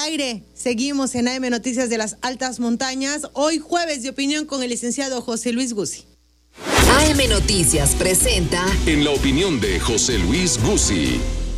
aire. Seguimos en AM Noticias de las Altas Montañas. Hoy jueves de opinión con el licenciado José Luis Guzzi. AM Noticias presenta En la opinión de José Luis Guzzi.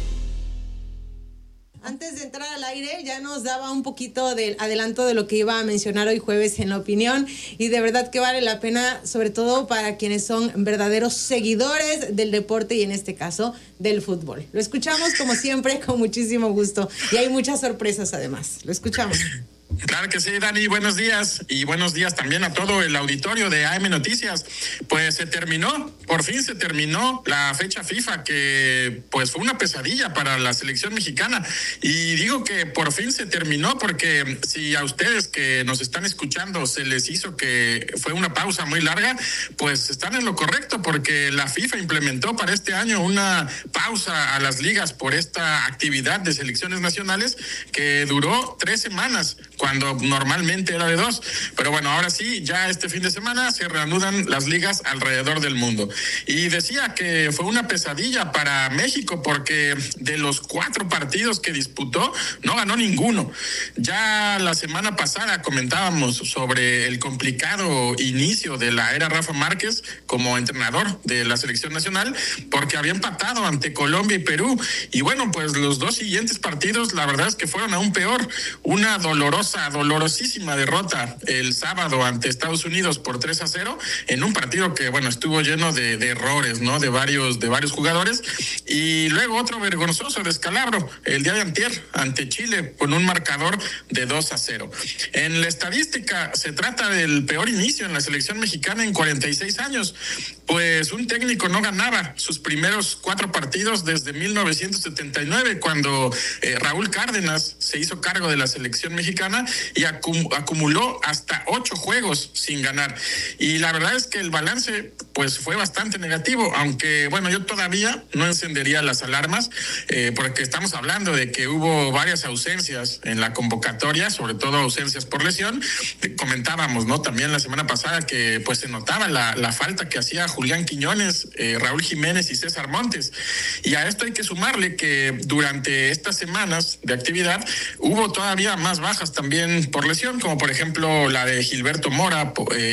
Antes de entrar al aire, ya nos daba un poquito del adelanto de lo que iba a mencionar hoy jueves en la opinión, y de verdad que vale la pena, sobre todo para quienes son verdaderos seguidores del deporte y en este caso del fútbol. Lo escuchamos como siempre con muchísimo gusto y hay muchas sorpresas además. Lo escuchamos. Claro que sí, Dani, buenos días y buenos días también a todo el auditorio de AM Noticias. Pues por fin se terminó la fecha FIFA, que pues fue una pesadilla para la selección mexicana, y digo que por fin se terminó porque si a ustedes que nos están escuchando se les hizo que fue una pausa muy larga, pues están en lo correcto, porque la FIFA implementó para este año una pausa a las ligas por esta actividad de selecciones nacionales que duró 3 semanas, cuando normalmente era de 2. Pero bueno, ahora sí, ya este fin de semana se reanudan las ligas alrededor del mundo. Y decía que fue una pesadilla para México porque de los 4 partidos que disputó, no ganó ninguno. Ya la semana pasada comentábamos sobre el complicado inicio de la era Rafa Márquez como entrenador de la selección nacional, porque había empatado ante Colombia y Perú. Y bueno, pues los 2 siguientes partidos, la verdad es que fueron aún peor. Una dolorosísima derrota el sábado ante Estados Unidos por 3-0 en un partido que, bueno, estuvo lleno de errores, ¿no? De varios jugadores. Y luego otro vergonzoso descalabro el día de antier ante Chile con un marcador de 2-0. En la estadística se trata del peor inicio en la selección mexicana en 46 años. Pues un técnico no ganaba sus primeros 4 partidos desde 1979, cuando Raúl Cárdenas se hizo cargo de la selección mexicana y acumuló hasta 8 juegos sin ganar. Y la verdad es que el balance pues fue bastante negativo, aunque bueno, yo todavía no encendería las alarmas, porque estamos hablando de que hubo varias ausencias en la convocatoria, sobre todo ausencias por lesión. Comentábamos, ¿no? También la semana pasada que pues se notaba la falta que hacía Julián Quiñones, Raúl Jiménez y César Montes. Y a esto hay que sumarle que durante estas semanas de actividad hubo todavía más bajas también por lesión, como por ejemplo la de Gilberto Mora,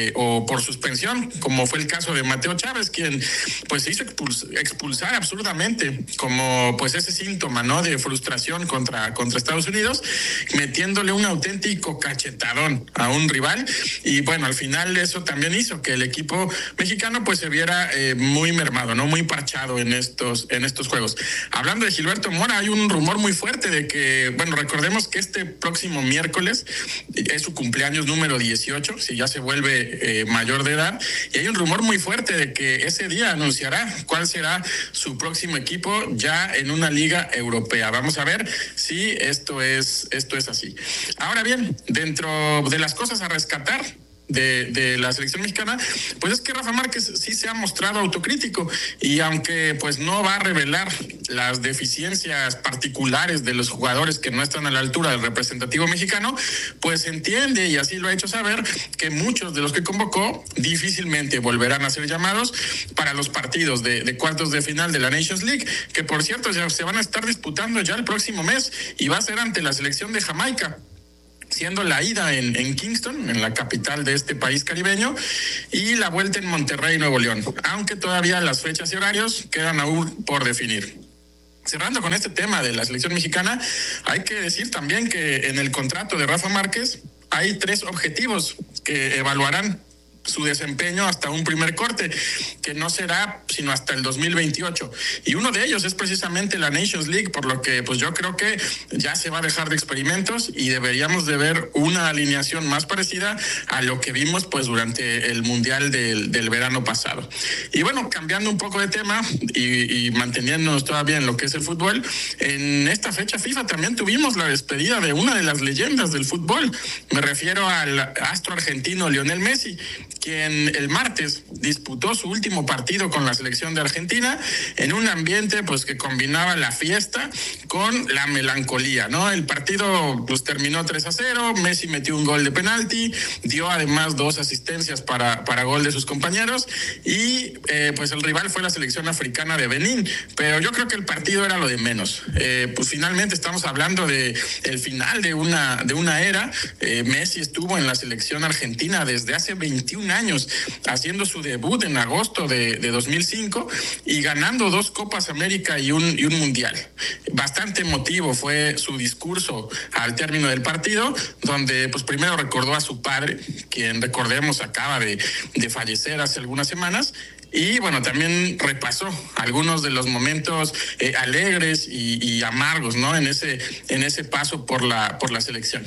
o por suspensión, como fue el caso de Mateo Chávez, quien pues se hizo expulsar absurdamente, como pues ese síntoma, ¿no? De frustración contra Estados Unidos, metiéndole un auténtico cachetadón a un rival. Y bueno, al final eso también hizo que el equipo mexicano pues se viera muy mermado, ¿no? Muy parchado en estos juegos. Hablando de Gilberto Mora, hay un rumor muy fuerte de que, bueno, recordemos que este próximo miércoles es su cumpleaños número 18, si ya se vuelve mayor de edad, y hay un rumor muy fuerte de que ese día anunciará cuál será su próximo equipo ya en una liga europea. Vamos a ver si esto es así. Ahora bien, dentro de las cosas a rescatar de la selección mexicana, pues es que Rafa Márquez sí se ha mostrado autocrítico, y aunque pues no va a revelar las deficiencias particulares de los jugadores que no están a la altura del representativo mexicano, pues entiende, y así lo ha hecho saber, que muchos de los que convocó difícilmente volverán a ser llamados para los partidos de cuartos de final de la Nations League, que por cierto se van a estar disputando ya el próximo mes, y va a ser ante la selección de Jamaica, siendo la ida en Kingston, en la capital de este país caribeño, y la vuelta en Monterrey, Nuevo León, aunque todavía las fechas y horarios quedan aún por definir. Cerrando con este tema de la selección mexicana, hay que decir también que en el contrato de Rafa Márquez hay 3 objetivos que evaluarán su desempeño hasta un primer corte, que no será sino hasta el 2028, y uno de ellos es precisamente la Nations League, por lo que pues yo creo que ya se va a dejar de experimentos y deberíamos de ver una alineación más parecida a lo que vimos pues durante el Mundial del verano pasado. Y bueno, cambiando un poco de tema y manteniéndonos todavía en lo que es el fútbol, en esta fecha FIFA también tuvimos la despedida de una de las leyendas del fútbol. Me refiero al astro argentino Lionel Messi, quien el martes disputó su último partido con la selección de Argentina en un ambiente pues que combinaba la fiesta con la melancolía, ¿no? El partido pues terminó 3-0, Messi metió un gol de penalti, dio además 2 asistencias para gol de sus compañeros y pues el rival fue la selección africana de Benín, pero yo creo que el partido era lo de menos. Pues finalmente estamos hablando de el final de una era. Messi estuvo en la selección argentina desde hace 21 años, haciendo su debut en agosto de 2005 y ganando 2 Copas América y un Mundial. Bastante emotivo fue su discurso al término del partido, donde pues primero recordó a su padre, quien recordemos acaba de fallecer hace algunas semanas. Y bueno, también repasó algunos de los momentos alegres y amargos, ¿no? En ese paso por la selección.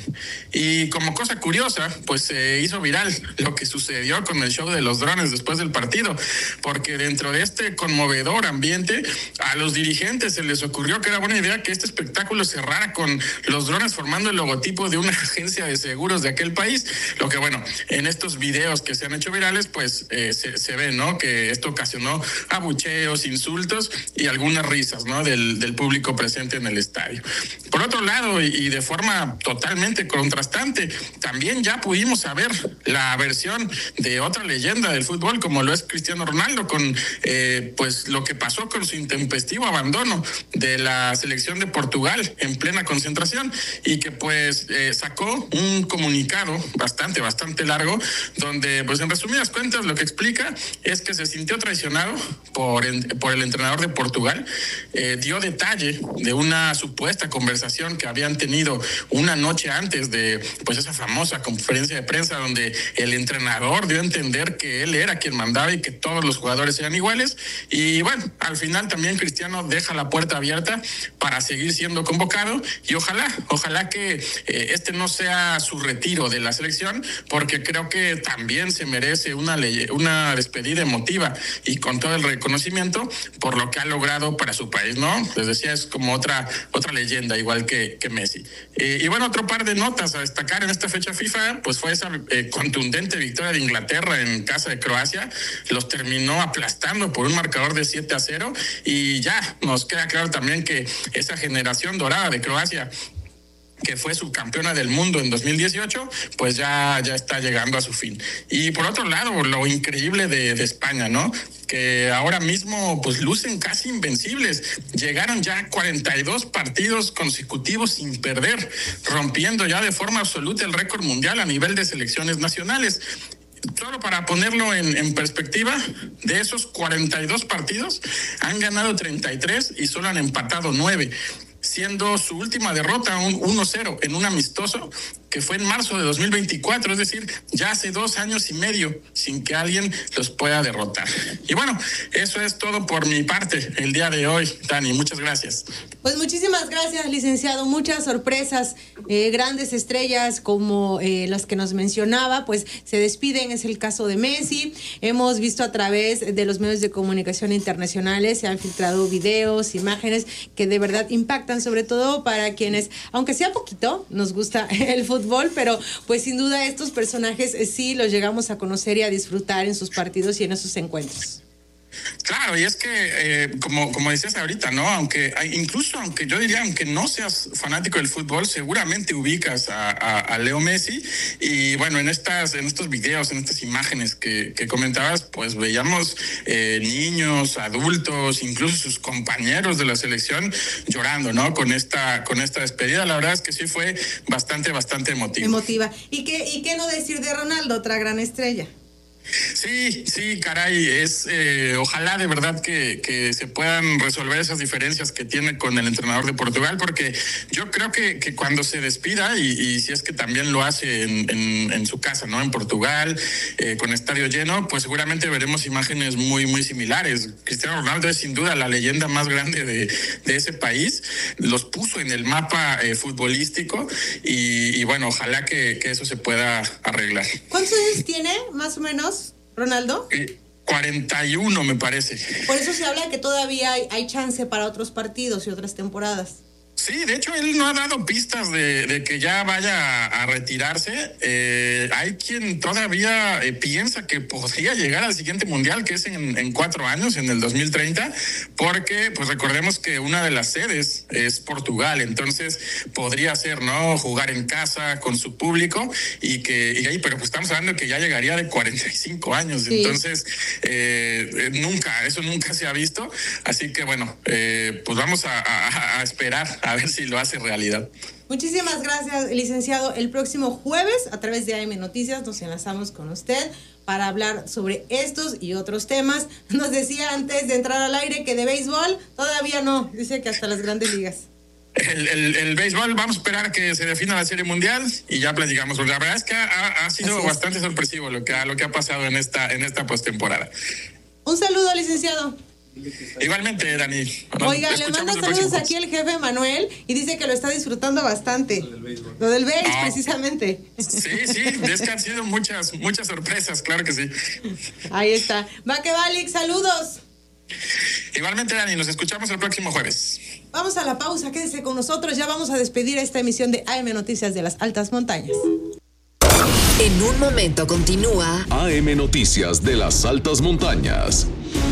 Y como cosa curiosa, pues se hizo viral lo que sucedió con el show de los drones después del partido, porque dentro de este conmovedor ambiente, a los dirigentes se les ocurrió que era buena idea que este espectáculo cerrara con los drones formando el logotipo de una agencia de seguros de aquel país. Lo que bueno, en estos videos que se han hecho virales, pues se ve, ¿no? Que esto ocasionó abucheos, insultos y algunas risas, ¿no? del público presente en el estadio. Por otro lado, y de forma totalmente contrastante, también ya pudimos saber la versión de otra leyenda del fútbol, como lo es Cristiano Ronaldo, con pues lo que pasó con su intempestivo abandono de la selección de Portugal en plena concentración y que pues sacó un comunicado bastante largo, donde pues en resumidas cuentas lo que explica es que se sintió traicionado por el entrenador de Portugal. Dio detalle de una supuesta conversación que habían tenido una noche antes de pues esa famosa conferencia de prensa donde el entrenador dio a entender que él era quien mandaba y que todos los jugadores eran iguales. Y bueno, al final también Cristiano deja la puerta abierta para seguir siendo convocado y ojalá que este no sea su retiro de la selección, porque creo que también se merece una despedida emotiva y con todo el reconocimiento por lo que ha logrado para su país, ¿no? Les decía, es como otra leyenda, igual que Messi. Y bueno, otro par de notas a destacar en esta fecha FIFA, pues fue esa contundente victoria de Inglaterra en casa de Croacia. Los terminó aplastando por un marcador de 7-0 y ya nos queda claro también que esa generación dorada de Croacia, que fue subcampeona del mundo en 2018, pues ya está llegando a su fin. Y por otro lado, lo increíble de España, ¿no? Que ahora mismo pues lucen casi invencibles. Llegaron ya a 42 partidos consecutivos sin perder, rompiendo ya de forma absoluta el récord mundial a nivel de selecciones nacionales. Solo para ponerlo en perspectiva, de esos 42 partidos han ganado 33 y solo han empatado 9. Siendo su última derrota un 1-0 en un amistoso que fue en marzo de 2024, es decir, ya hace 2 años y medio sin que alguien los pueda derrotar. Y bueno, eso es todo por mi parte el día de hoy, Dani, muchas gracias. Pues muchísimas gracias, licenciado, muchas sorpresas, grandes estrellas como las que nos mencionaba, pues se despiden, es el caso de Messi. Hemos visto a través de los medios de comunicación internacionales, se han filtrado videos, imágenes que de verdad impactan, sobre todo para quienes, aunque sea poquito, nos gusta el fútbol, pero pues sin duda estos personajes sí los llegamos a conocer y a disfrutar en sus partidos y en esos encuentros. Claro, y es que como decías ahorita, ¿no? Aunque yo diría, aunque no seas fanático del fútbol, seguramente ubicas a Leo Messi. Y bueno, en estos videos, en estas imágenes que comentabas, pues veíamos niños, adultos, incluso sus compañeros de la selección llorando, ¿no? Con esta despedida. La verdad es que sí fue bastante emotiva. ¿Y qué no decir de Ronaldo, otra gran estrella? Sí, caray, ojalá de verdad que se puedan resolver esas diferencias que tiene con el entrenador de Portugal, porque yo creo que cuando se despida, y si es que también lo hace en su casa, ¿no? En Portugal, con estadio lleno, pues seguramente veremos imágenes muy similares. Cristiano Ronaldo es sin duda la leyenda más grande de ese país, los puso en el mapa futbolístico y bueno, ojalá que eso se pueda arreglar. ¿Cuántos años tiene, más o menos, Ronaldo? 41 me parece. Por eso se habla que todavía hay chance para otros partidos y otras temporadas. Sí, de hecho él no ha dado pistas de que ya vaya a retirarse. Hay quien todavía piensa que podría llegar al siguiente mundial, que es en 4 años, en el 2030, porque pues recordemos que una de las sedes es Portugal, entonces podría ser, ¿no?, jugar en casa con su público y ahí, pero pues estamos hablando que ya llegaría de 45 años, sí. Entonces eso nunca se ha visto, así que bueno, pues vamos a esperar a ver si lo hace realidad. Muchísimas gracias, licenciado. El próximo jueves, a través de AM Noticias, nos enlazamos con usted para hablar sobre estos y otros temas. Nos decía antes de entrar al aire que de béisbol todavía no, dice que hasta las grandes ligas. El béisbol, vamos a esperar a que se defina la Serie Mundial y ya platicamos. La verdad es que ha sido bastante sorpresivo lo que ha pasado en esta postemporada. Un saludo, licenciado. Igualmente, Dani. Oiga, le manda saludos aquí el jefe Manuel y dice que lo está disfrutando bastante. Lo del béis, precisamente. Sí, es que han sido muchas sorpresas, claro que sí. Ahí está. Va que va, Alex, saludos. Igualmente, Dani, nos escuchamos el próximo jueves. Vamos a la pausa, quédese con nosotros, ya vamos a despedir esta emisión de AM Noticias de las Altas Montañas. En un momento continúa AM Noticias de las Altas Montañas.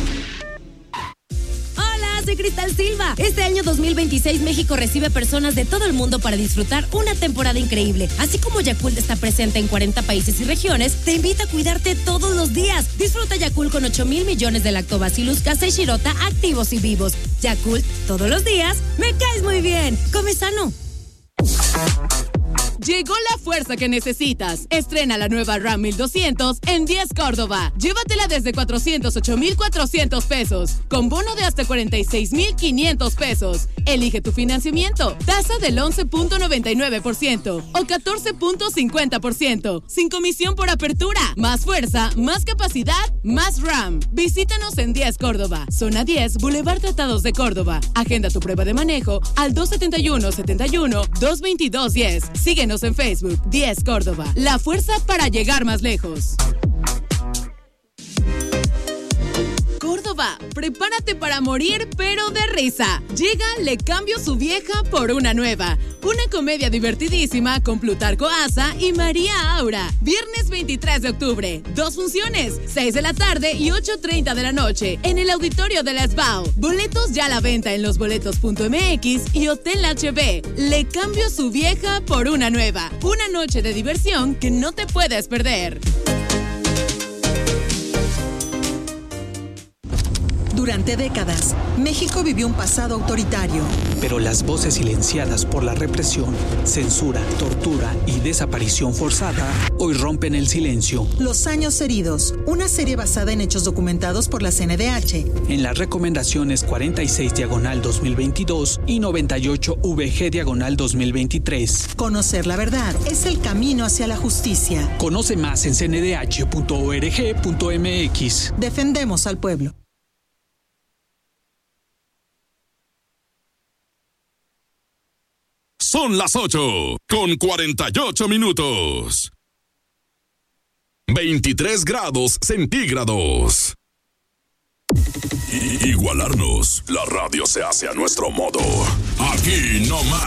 Soy Cristal Silva. Este año 2026 México recibe personas de todo el mundo para disfrutar una temporada increíble. Así como Yakult está presente en 40 países y regiones, te invita a cuidarte todos los días. Disfruta Yakult con 8,000 millones de Lactobacillus casei shirota activos y vivos. Yakult, todos los días, me caes muy bien. Come sano. Llegó la fuerza que necesitas. Estrena la nueva RAM 1200 en 10 Córdoba. Llévatela desde 408,400 pesos, con bono de hasta 46,500 pesos. Elige tu financiamiento. Tasa del 11.99% o 14.50%. Sin comisión por apertura. Más fuerza, más capacidad, más RAM. Visítanos en 10 Córdoba. Zona 10, Boulevard Tratados de Córdoba. Agenda tu prueba de manejo al 271-71-222-10. Síguenos en Facebook, 10 Córdoba. La fuerza para llegar más lejos. Córdoba, prepárate para morir, pero de risa. Llega Le Cambio Su Vieja por una Nueva. Una comedia divertidísima con Plutarco Asa y María Aura. Viernes 23 de octubre. 2 funciones, 6 de la tarde y 8:30 de la noche, en el auditorio de la SBAO. Boletos ya a la venta en losboletos.mx y Hotel HB. Le Cambio Su Vieja por una Nueva. Una noche de diversión que no te puedes perder. Durante décadas, México vivió un pasado autoritario. Pero las voces silenciadas por la represión, censura, tortura y desaparición forzada hoy rompen el silencio. Los años heridos, una serie basada en hechos documentados por la CNDH. En las recomendaciones 46/2022 y 98/VG/2023. Conocer la verdad es el camino hacia la justicia. Conoce más en cndh.org.mx. Defendemos al pueblo. Son las 8:48. 23 grados centígrados. Igualarnos, la radio se hace a nuestro modo. Aquí no más.